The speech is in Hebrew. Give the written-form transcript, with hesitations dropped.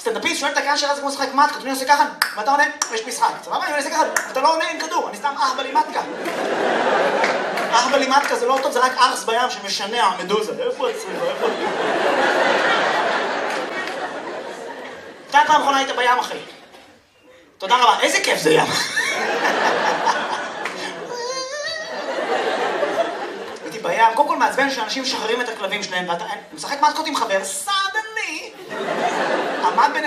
סטנדאפיסט שואל את הקהל שאלה זה כמו לשחק מתקה, אני עושה ככה, ואתה עונה, יש משחק. סבבה? אני עושה ככה, אתה לא עונה עם כדור, אני סתם אהבל עם מתקה. אהבל עם מתקה זה לא טוב, זה רק ארס בים שמשנע המדוזה. איפה הצריך? איפה? אתה פעם אחרונה היית בים, אחי. תודה רבה, איזה כיף זה ים. הייתי בים, קודם כל מעצבן שאנשים משחררים את הכלבים שלהם, ואתה משחק מתקות עם חבר, סדני, עמד בין